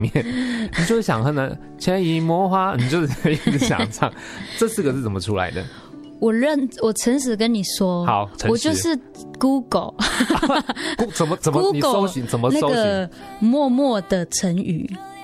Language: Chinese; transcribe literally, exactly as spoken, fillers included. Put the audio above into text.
面，你就会想看呢潜移默化，你就是一直想唱。这四个字怎么出来的？ 我认我诚实跟你说， 好， 我就是 Google， 怎么怎么你搜寻怎么搜寻？ 那个默默的成语，